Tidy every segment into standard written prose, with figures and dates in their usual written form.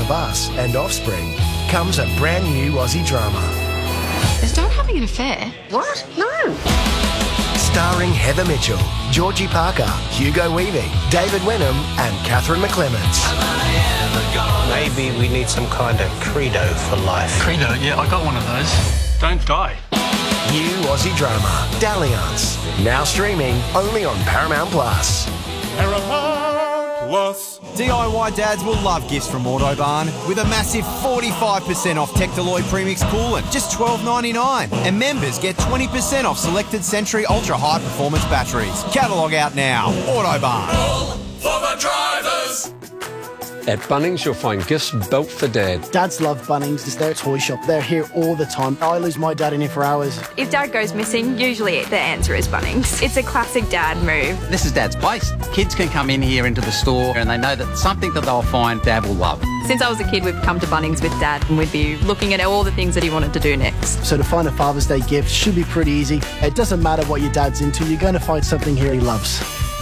of Us and Offspring comes a brand new Aussie drama. Is Dad having an affair? What? No. Starring Heather Mitchell, Georgie Parker, Hugo Weaving, David Wenham and Catherine McClements. Maybe we need some kind of credo for life. Credo? Yeah, I got one of those. Don't die. New Aussie drama, Dalliance. Now streaming only on Paramount Plus. Paramount Plus. DIY dads will love gifts from Autobarn with a massive 45% off Tectaloid Premix coolant, just $12.99. And members get 20% off selected Century Ultra High Performance batteries. Catalogue out now. Autobarn. All for the drivers. At Bunnings, you'll find gifts built for Dad. Dads love Bunnings. It's their toy shop. They're here all the time. I lose my dad in here for hours. If Dad goes missing, usually the answer is Bunnings. It's a classic Dad move. This is Dad's place. Kids can come in here into the store and they know that something that they'll find Dad will love. Since I was a kid, we've come to Bunnings with Dad and we'd be looking at all the things that he wanted to do next. So to find a Father's Day gift should be pretty easy. It doesn't matter what your dad's into, you're going to find something here he loves.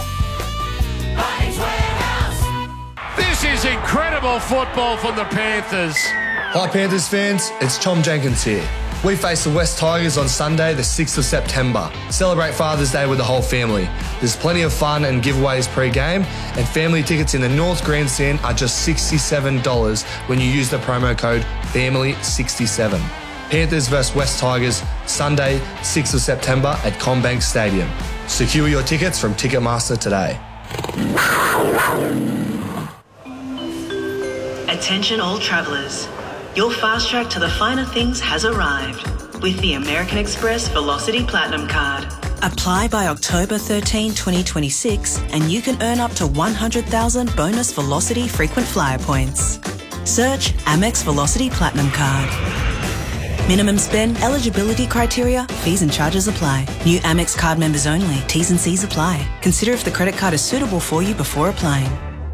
This is incredible football from the Panthers. Hi Panthers fans, it's Tom Jenkins here. We face the West Tigers on Sunday the 6th of September. Celebrate Father's Day with the whole family. There's plenty of fun and giveaways pre-game, and family tickets in the North Grandstand are just $67 when you use the promo code FAMILY67. Panthers vs West Tigers, Sunday 6th of September at CommBank Stadium. Secure your tickets from Ticketmaster today. Attention all travellers. Your fast track to the finer things has arrived with the American Express Velocity Platinum Card. Apply by October 13, 2026 and you can earn up to 100,000 bonus Velocity frequent flyer points. Search Amex Velocity Platinum Card. Minimum spend, eligibility criteria, fees and charges apply. New Amex card members only. T's and C's apply. Consider if the credit card is suitable for you before applying.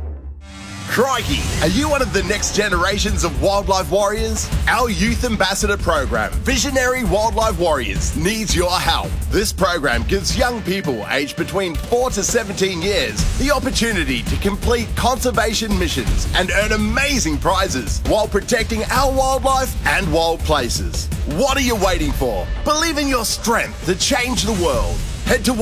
Crikey, are you one of the next generations of wildlife warriors? Our youth ambassador program, Visionary Wildlife Warriors, needs your help. This program gives young people aged between 4 to 17 years the opportunity to complete conservation missions and earn amazing prizes while protecting our wildlife and wild places. What are you waiting for? Believe in your strength to change the world. Head to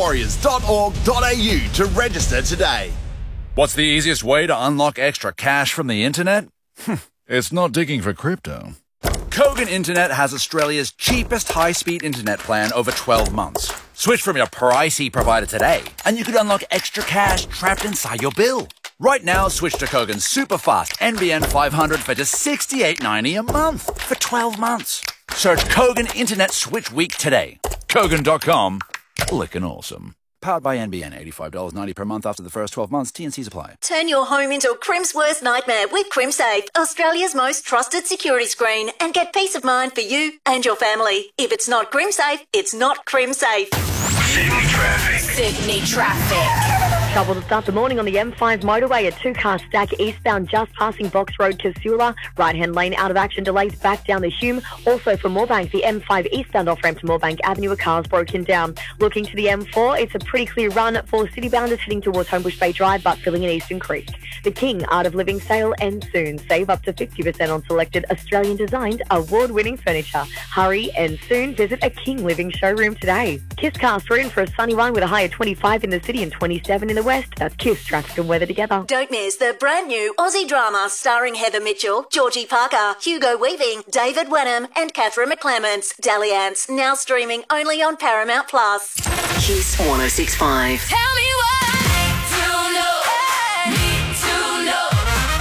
wildlifewarriors.org.au to register today. What's the easiest way to unlock extra cash from the internet? It's not digging for crypto. Kogan Internet has Australia's cheapest high-speed internet plan over 12 months. Switch from your pricey provider today, and you could unlock extra cash trapped inside your bill. Right now, switch to Kogan's super-fast NBN 500 for just $68.90 a month for 12 months. Search Kogan Internet Switch Week today. Kogan.com. Lickin' awesome. Powered by NBN, $85.90 per month after the first 12 months. T&Cs apply. Turn your home into a Crim's worst nightmare with CrimSafe, Australia's most trusted security screen, and get peace of mind for you and your family. If it's not CrimSafe, it's not CrimSafe. Sydney traffic. Sydney traffic. Trouble to start the morning on the M5 motorway. A two-car stack eastbound just passing Box Road to Sula. Right-hand lane out of action, delays back down the Hume. Also from Moorebank, the M5 eastbound off-ramp to Moorebank Avenue, a car's broken down. Looking to the M4, it's a pretty clear run for citybounders heading towards Homebush Bay Drive but filling in Eastern Creek. The King Art of Living sale ends soon. Save up to 50% on selected Australian-designed, award-winning furniture. Hurry and soon visit a King Living showroom today. Kiss Cast, we're in for a sunny one with a high of 25 in the city and 27 in the west. That's Kiss, traffic and weather together. Don't miss the brand new Aussie drama starring Heather Mitchell, Georgie Parker, Hugo Weaving, David Wenham and Catherine McClements. Dalliance, now streaming only on Paramount Plus. Kiss 106.5. Tell me what to know. Need to know.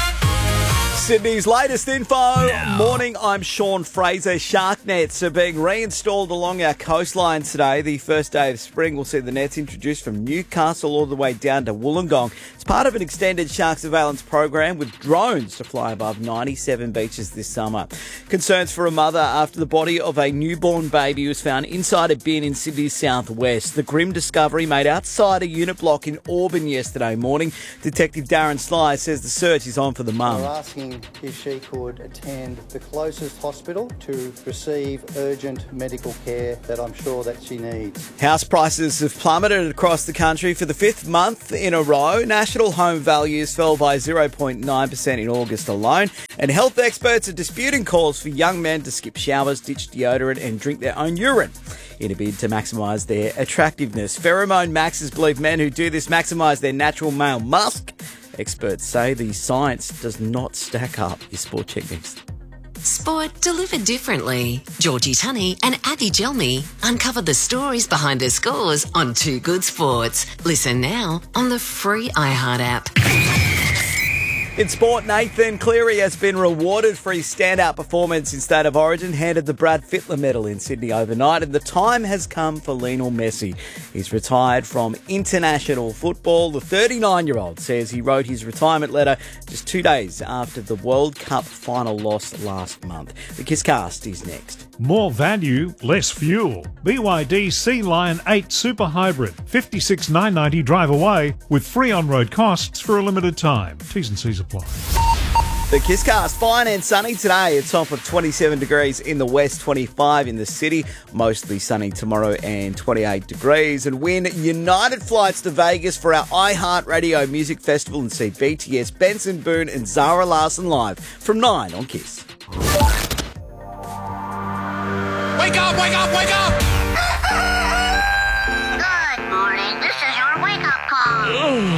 Sydney's latest info. Morning, I'm Sean Fraser. Shark nets are being reinstalled along our coastlines today. The first day of spring will see the nets introduced from Newcastle all the way down to Wollongong. It's part of an extended shark surveillance program with drones to fly above 97 beaches this summer. Concerns for a mother after the body of a newborn baby was found inside a bin in Sydney's southwest. The grim discovery made outside a unit block in Auburn yesterday morning. Detective Darren Sly says the search is on for the mum. We're asking asking if she could attend the closest hospital to receive urgent medical care that I'm sure that she needs. House prices have plummeted across the country for the fifth month in a row. National home values fell by 0.9% in August alone, and health experts are disputing calls for young men to skip showers, ditch deodorant and drink their own urine in a bid to maximise their attractiveness. Pheromone maxers believe men who do this maximise their natural male musk. Experts say the science does not stack up. Your Sport Check next. Sport delivered differently. Georgie Tunney and Abby Gelmy uncover the stories behind the scores on Too Good Sports. Listen now on the free iHeart app. In sport, Nathan Cleary has been rewarded for his standout performance in State of Origin, handed the Brad Fittler medal in Sydney overnight, and the time has come for Lionel Messi. He's retired from international football. The 39-year-old says he wrote his retirement letter just 2 days after the World Cup final loss last month. The Kisscast is next. More value, less fuel. BYD Sea Lion 8 Super Hybrid, $56,990 drive away with free on-road costs for a limited time. T's and C's apply. The Kisscast, fine and sunny today. A top of 27 degrees in the west, 25 in the city. Mostly sunny tomorrow and 28 degrees. And win United flights to Vegas for our iHeartRadio Music Festival and see BTS, Benson Boone and Zara Larsson live from 9 on Kiss. Wake up, wake up, wake up! Good morning. This is your wake-up call.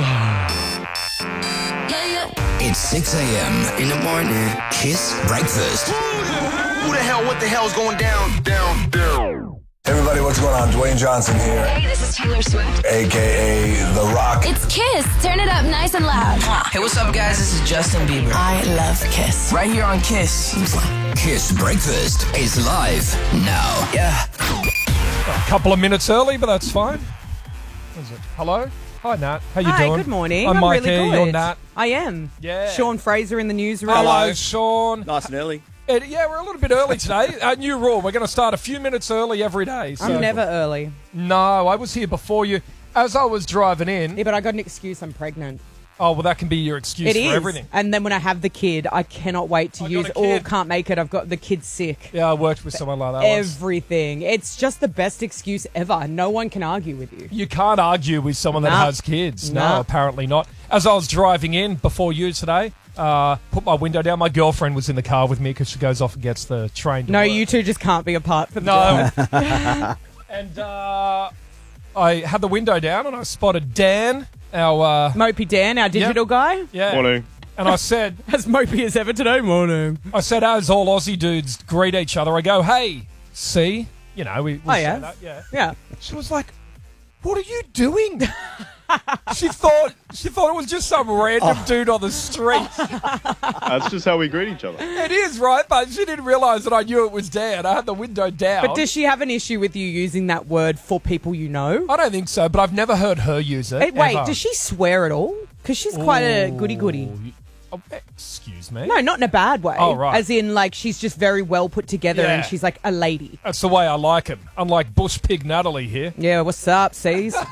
It's 6 a.m. in the morning. Kiss Breakfast. Who the hell, what the hell's going down? Everybody, what's going on? Dwayne Johnson here. Hey, this is Taylor Swift. A.K.A. The Rock. It's Kiss. Turn it up nice and loud. Hey, what's up, guys? This is Justin Bieber. I love Kiss. Right here on Kiss. Kiss Breakfast is live now. Yeah. A couple of minutes early, but that's fine. What is it? Hello? Hi, Nat. How you doing? Hi, good morning. I'm Mike really here. good. You're Nat. I am. Yeah. Sean Fraser in the newsroom. Hello, Sean. Nice and early. Yeah, we're a little bit early today. Our new rule, we're going to start a few minutes early every day. So. I'm never early. No, I was here before you. As I was driving in... Yeah, but I got an excuse. I'm pregnant. Oh, well, that can be your excuse for everything. And then when I have the kid, I cannot wait to use can't make it. I've got the kid sick. Yeah, I worked with someone like that Everything. It's just the best excuse ever. No one can argue with you. You can't argue with someone that has kids. No, apparently not. As I was driving in before you today, put my window down. My girlfriend was in the car with me because she goes off and gets the train to work. You two just can't be apart for the day. And I had the window down and I spotted Dan, our... Mopey Dan, our digital guy. Yeah. Morning. And I said... As mopey as ever today, morning. I said, as all Aussie dudes greet each other, I go, hey, see? You know, we say that. Yeah. She was like, what are you doing? She thought it was just some random dude on the street. That's just how we greet each other. It is, right? But she didn't realise that I knew it was Dan. I had the window down. But does she have an issue with you using that word for people you know? I don't think so, but I've never heard her use it. Wait, ever. does she swear at all? Because she's quite a goody-goody. Oh, excuse me? No, not in a bad way. Oh, right. As in, like, she's just very well put together and she's like a lady. That's the way I like it. Unlike Bush Pig Natalie here. Yeah, what's up, C's? See?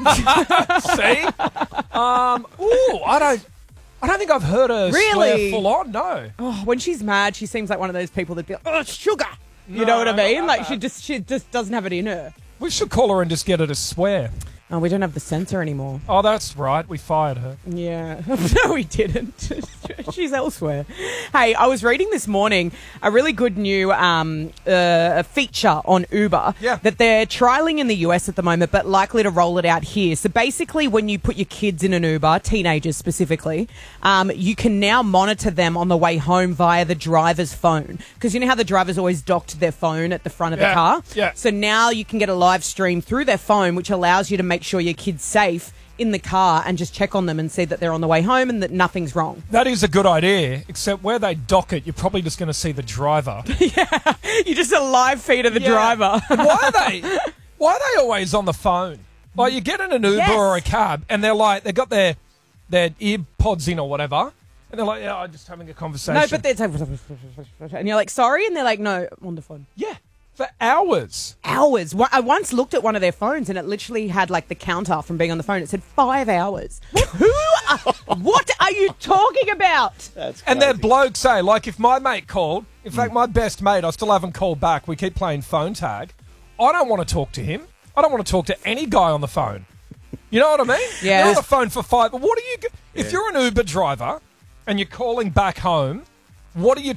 I don't think I've heard her swear full on, no. Oh, when she's mad, she seems like one of those people that'd be like, oh, sugar. You know what I mean? Like, she just doesn't have it in her. We should call her and just get her to swear. Oh, we don't have the censor anymore. Oh, that's right. We fired her. Yeah. No, we didn't. She's elsewhere. Hey, I was reading this morning a really good new feature on Uber that they're trialing in the US at the moment, but likely to roll it out here. So basically, when you put your kids in an Uber, teenagers specifically, you can now monitor them on the way home via the driver's phone. Because you know how the driver's always docked their phone at the front of the car? Yeah. So now you can get a live stream through their phone, which allows you to make sure your kid's safe in the car and just check on them and see that they're on the way home and that nothing's wrong. That is a good idea, except where they dock it, you're probably just going to see the driver. Yeah, you're just a live feed of the driver. And why are they always on the phone? Like, you get in an Uber or a cab and they're like, they've got their ear pods in or whatever, and they're like, I'm just having a conversation. No, but they're and you're like, sorry? And they're like, no, I'm on the phone. Yeah. For hours. Hours. I once looked at one of their phones and it literally had like the counter from being on the phone. It said 5 hours. What are you talking about? That's and then blokes say, like if my mate called, in fact, my best mate, I still haven't called back. We keep playing phone tag. I don't want to talk to him. I don't want to talk to any guy on the phone. You know what I mean? Yeah. You're on the phone for 5. But what are you... If you're an Uber driver and you're calling back home, what are you